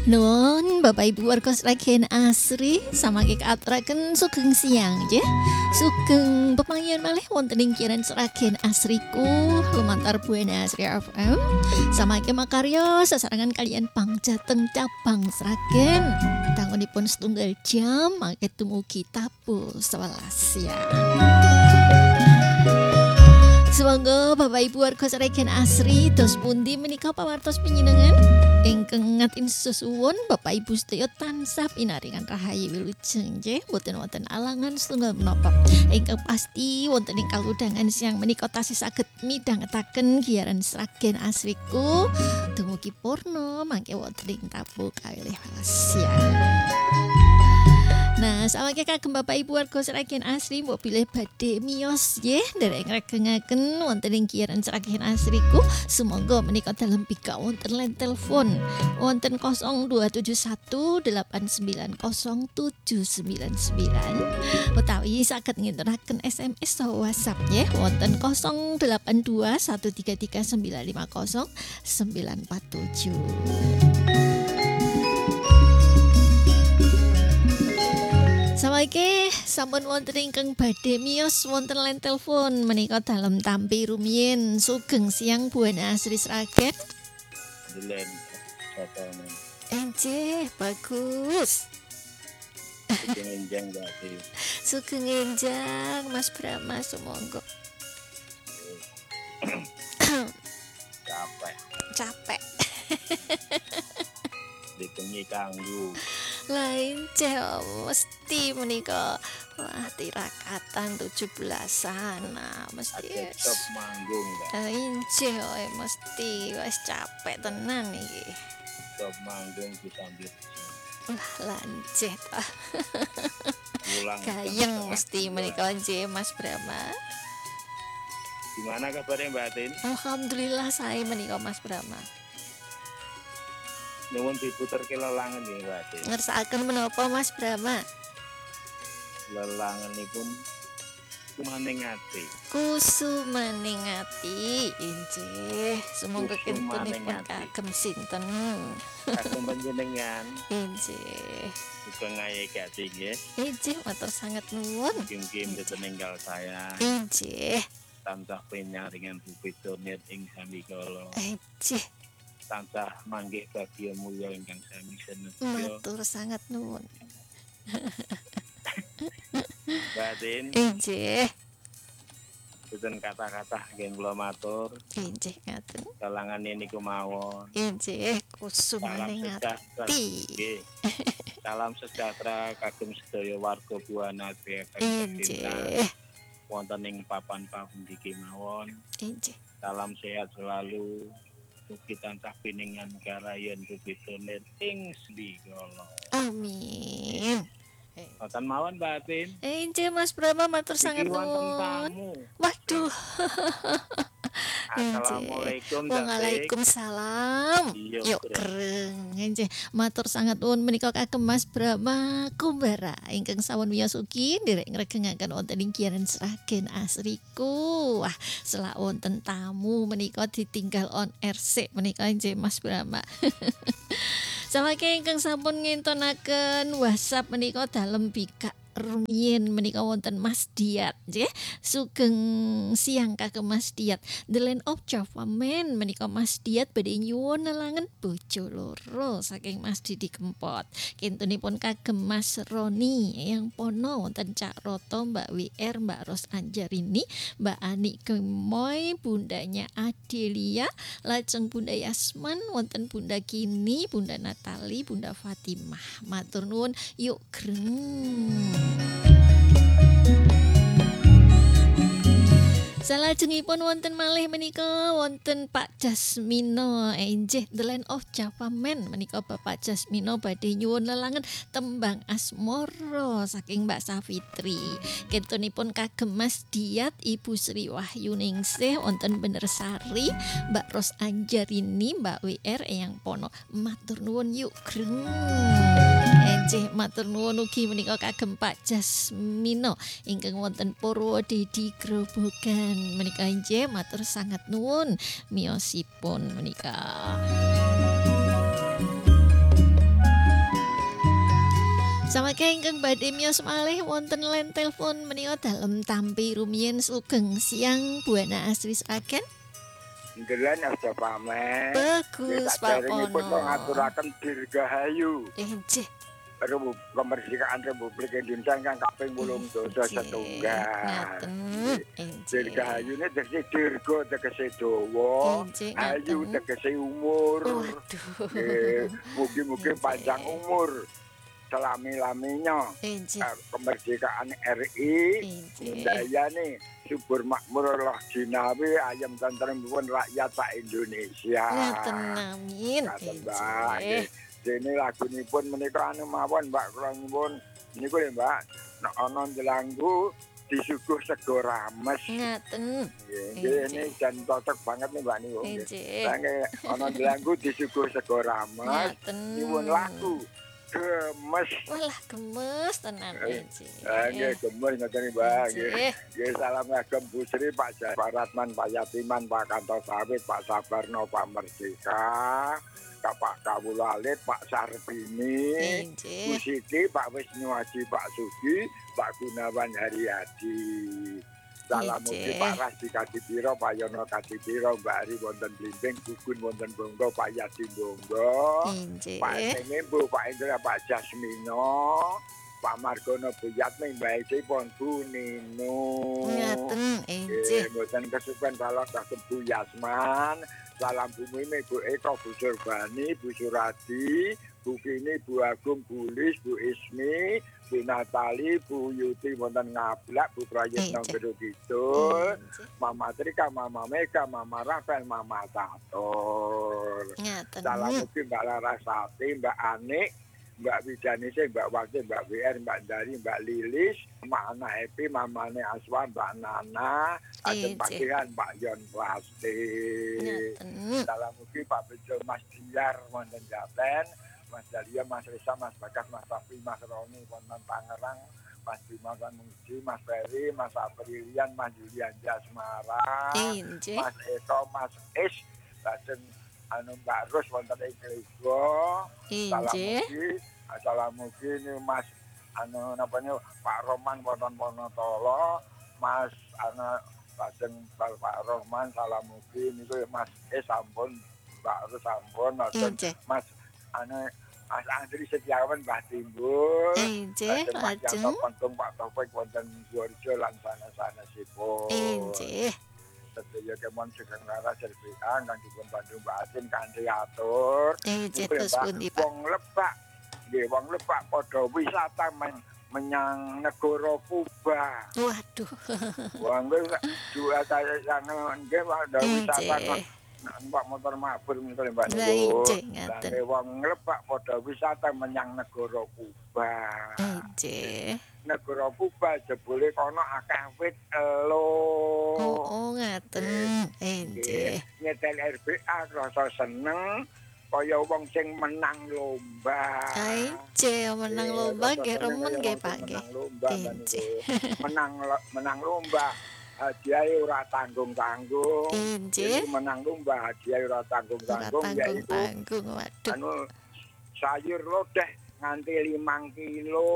Nuwun Bapak Ibu warga Sragen asri samangke katuraken sugeng siang nggih. Sugeng pepanggihan malih wonten ing kiran Sragen asriku lumantar Buana Asri FM. Samangke makarya sesarengan kalian pangjateng cabang Sragen. Tangunipun setunggal jam mangke dumugi tabuh 11 siang. Sewangga Bapak Ibu warga Sragen asri dos pundi menika pawartos pinjenengan ingkang ngatin susuwun Bapak Ibu sedaya tansah pinaringan rahayu wilujeng nggih boten wonten alangan setunggal menapa ingkang pasti wonten ing kaludhangan siang menika tasih saged midhangetaken giaran Sragen asriku dumugi purna mangke wonten ing tabuh kalih siang. Nah, samangke kagem Bapak Ibu warga Sragen asri mbok bilih badhe miyos nggih nderek ngregengaken wonten ing kiaran Sragen asriku sumangga menika dalem pika wonten line telepon wonten 0271890799 utawi saged nginturaken SMS saha WhatsApp nggih wonten 082133950947. Sawaike sampun wonten ingkang badhe miyos wonten line telepon menika dalem tampi rumiyin sugeng siang Buana Asri Sragen. Dilen fotonya. Enjeh bagus. Sugeng enjang berarti. Sugeng enjang Mas Brahma sumangga. Capek. Dipengi kanggo. Lain ceh mesti menika wah tirakatan 17-an nah mesti Stop manggung kan. injih mesti wis capek tenan iki. Stop manggung disambil. Lah lanceh ta. Pulang. Gayeng mesti menika nggih Mas Brahma. Gimana kabarnya Mbak Tin? Alhamdulillah saya menika Mas Brahma. Nuwun diputer ke lelangan ya Mbak Tin. Ngersakaken menapa Mas Brahma? Lelanganipun kumaning ati. Kusumaning ati injih sumangga kintunipun Kusumaning ati. kagem sinten. Kagem panjenengan Injih. juga ngayek ati nggih. Injih matur sangat nuwun. Kim-kim ditinggal saya. Injih. Tansah penyaringan bubidonir ing sami kala. Injih. Tansah manggih bagya mulya ingkang sami senetya. Matur sangat nuwun. Batin, Injih. boten kata-kata nggih kula matur. Injih ngaten. Kalangan niku mawon. Injih Salam kusumaning sejahtera. ati. Nggih. Salam sejahtera kagem sedaya warga Buana Asri Injih. wonten ing papan-papan iki mawon. Injih. Salam sehat selalu. Mugi tansah piningan karayan bubidonir ing srikala. Amin. Wonten mawon Batin. Injih Mas Brahma matur sangat Iki wonten nuwun. tamu. Waduh. Assalamualaikum. Waalaikumsalam. Iya, Yuk kereng. Injih matur sangat nuwun menika kagem Mas Brahma Kumbara ingkang sawun miyasugi nderek ngregengaken wonten ing kiaran Sragen asriku. Wah, selak wonten tamu menika ditinggal on air sik menika injih Mas Brahma. Samangke ingkang sampun ngintonaken WhatsApp menika dalem bikak rumiyin menika wonten Mas Diat nggih. Sugeng siang kagem Mas Diat. The Land of Java Men menika Mas Diat badhe nyuwun nelangen bojo loro saking Mas Didi Kempot. Kintunipun kagem Mas Roni yang pono wonten Cak Roto, Mbak WR, Mbak Ros Anjarini, Mbak Ani Gemoy, bundanya Adelia, lajeng Bunda Yasman, wonten Bunda Kini, Bunda Natali, Bunda Fatimah. Matur nuwun, yuk greng. Salajengipun wonten malih menika wonten Pak Jasmino enjih The Land of Java Men menika Bapak Jasmino badhe nyuwun lelangen tembang asmara saking Mbak Safitri. Kentunipun kagem Mas Diat, Ibu Sri Wahyuningsih wonten Benersari, Mbak Ros Anjarini, Mbak WR Eyang Pono. Matur nuwun yuk greng. Enjih matur nuwun ugi menika kagem Pak Jasmino ingkang wonten Purwodadi Grobogan. Menika injih matur sangat nuwun miyosipun menika. Samangke ingkang badhe miyos malih wonten line telepon menika dalem tampi rumiyin sugeng siang Bu Ana Asri Sragen. Ndelan aja pamer. Bagus Pak Saderengipun Pono. ngaturaken dirgahayu Inggih. kemerdekaan Republik Indonesia kang kaping 8 setunggal. Ngaten. Inggih. Dirgahayu ini tegese dirga tegese dawa, Inggih, ayu ngaten. tegese umur. Waduh. Mugi-mugi Inggih. panjang umur. Selami-laminya Inggih. kemerdekaan RI Inggih. budayane subur makmur Allah jinawi ayam tentrem pun rakyat sak Indonesia. Ngaten amin. Ngaten, Mbak. Inggih. Dene lagunipun menika anu mawon Mbak kula nyuwun niku lho Mbak nek ana ndelanggu disuguh sego rames. Ngaten. Nggih ini jan cocok banget nih Mbak niku. Inggih. Lah ana ndelanggu disuguh sego rames Ngaten. nyuwun lagu gemes. Walah gemes tenan Inggih. Nggih gemes ngoten nih Mbak nggih. Inggih. Nggih salam ngagem Bu Sri Pak Jabaratman Pak Yatiman Pak Kanto Sawit Pak Sabarno Pak Merdeka Pak Kawulalit, Pak Sarbini, Bu Inggih. Siti, Pak Wisnu Haji, Pak Sugi, Pak Gunawan Haryadi. Salam mugi Inggih. Pak Rasdi Kadipiro, Pak Yono Kadipiro, Mbak Ari wonten Blimbing, Gugun wonten Bonggo, Pak Yadi Bonggo, Inggih. Pak Semimbu, Pak Indra, Pak Jasmino, Pak Margono Bu Yatmi, Mbak Ipon, Bu Nino. Ngaten Inggih. Mboten kesupen kalau kagem Bu Yasman. Salam bumi ini Bu Eko, Bu Surbani, Bu Suradi, Bu Kini, Bu Agung, Bu Lis, Bu Ismi, Bu Natali, Bu Yuti, wonten Ngablak, Bu Prayitno Gede Kidul, Mama Trika, Mama Mega, Mama Rafael, Mama Tatur. Ngaten. Salam mugi Mbak Larasati, Mbak Anik, Mbak Widanise, Mbak Wakil, Mbak WR, Mbak Dari, Mbak Lilis, Mbak Ana Happy, Mamane Aswa, Mbak Nana, Ajeng Pakihan, Pak Yon Plastik. Ngaten. Salam mugi Pak Bejo, Mas Diar, wonten Jaten, Mas Dalia, Mas Risa, Mas Bagas, Mas Tafi, Mas Roni, wonten Tangerang, Mas Bima Sanusi, Mas Ferry, Mas Aprilian, Mas Julian Jasmara, Inggih. Mas Eko, Mas Is, lajeng anu Mbak Rus wonten ing Klego. Inggih. Salam mugi ini Mas anu napa niku Pak Roman wonten Wonotolo, Mas anu lajeng Pak Roman salam mugi niku Mas sampun Mbak Rus sampun lajeng Inggih. Mas anu Mas Andri Setiawan Mbah Timbul. Inggih. Mas Lajeng. Yanto Pentung Pak Taufik wonten Sidoarjo lan sanes-sanesipun. Inggih. Sedaya kemon Sugeng Laras Serbiang kang dipun Bandung Mbak Asin kanthi atur. Inggih Niku ya, terus Mbak, pundi Pak? Wong Lebak, nggih wong Lebak padha wisata menyang negara Kuba. Waduh. Wong dua saya yang nggih padha wisata Inggih. numpak motor mabur niku Mbak Lah niku. inggih ngaten. Lah wong Lebak padha wisata menyang negara Kuba. Inggih. Negara Kuba jebule kono akeh wit elo. Oh, ngaten. Inggih. Nyetel RBA rasa seneng kaya wong sing menang lomba. Inggih menang lomba nggih remen nggih Pak nggih. Menang lomba Inggih. menang lomba hadiahe ora tanggung-tanggung. Inggih. Jadi menang lomba hadiahe ora Ora tanggung-tanggung yaiku tanggung-tanggung waduh. anu sayur lodeh nganti 5 kilo.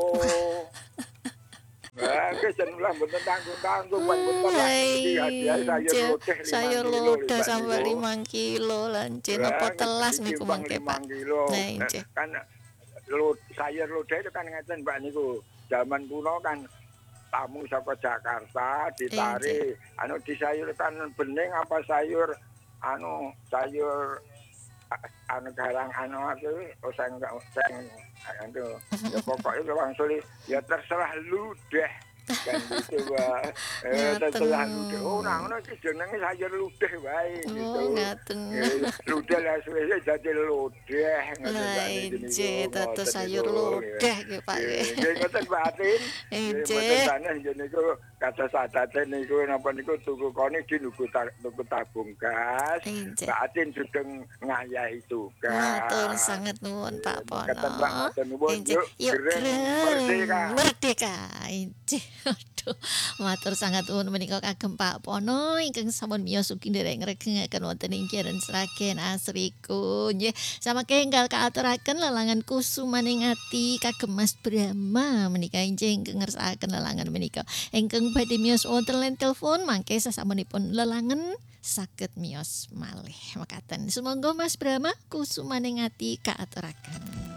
Nah, kesenulah mboten tanggung-tanggung kan mboten lah. Iki hadiah Sayur lodeh sampai 5 kilo lancen apa telas niku mangke Pak. 5 kilo. Nah, inggih. Kan sayur lodeh itu kan ngeten Mbak niku. Zaman kuno kan tamu saka Jakarta ditarik anu disayurkan bening apa sayur anu garang anu itu sing anu ya pokoknya langsung ya terserah lu deh kan gitu Mbak. Terserah lu deh. Oh ngono iki jenenge sayur ludeh wae gitu. Oh, ngaten. Ludeh lah suwe dadi lodeh Lah inggih dados sayur lodeh nggih Pak nggih. Nggih ngoten Mbak Atin. Inggih. Mboten sanes nggih niku kata sadate niku napa niku tuku koni nuku tabung gas. Injih. Mbak Atin sugeng ngayahi Matur tugas. sangat nuwun Pak Mekaten Mbak, Pono. matur nuwun. Injih, yuk Gereng merdeka. merdeka. Injih. Aduh, matur sangat nuwun menika kagem Pak Pono ingkang sampun miyos ugi nderek ngregengaken wonten ing Kiaren Sragen asriku. Nggih, sama kenggal kaaturaken lelangan kusumaning ati kagem Mas Brahma menika injih ingkang ngersakaken lelangan menika. Ingkang badhe miyos wonten line telepon mangke sasampunipun lelangan saged miyos malih mekaten. Sumangga Mas Brahma kusumaning ati kaaturaken.